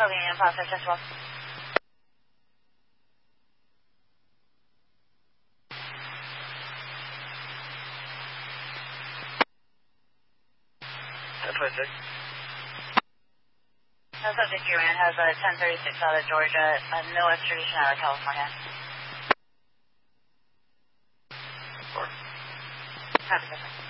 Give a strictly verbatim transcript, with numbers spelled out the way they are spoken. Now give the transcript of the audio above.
Hogan Union Plaza, ten twelve. ten twenty-six. The subject you ran has a ten thirty-six out of Georgia, a no extradition out of California. Four. Copy, sir.